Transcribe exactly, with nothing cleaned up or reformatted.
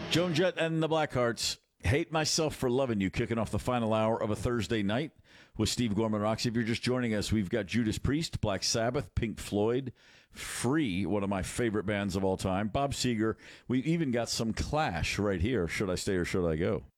Joan Jett and the Blackhearts. Hate Myself for Loving You, kicking off the final hour of a Thursday night with Steve Gorman Roxy. If you're just joining us, we've got Judas Priest, Black Sabbath, Pink Floyd, Free, one of my favorite bands of all time, Bob Seger. We've even got some Clash right here, Should I Stay or Should I Go?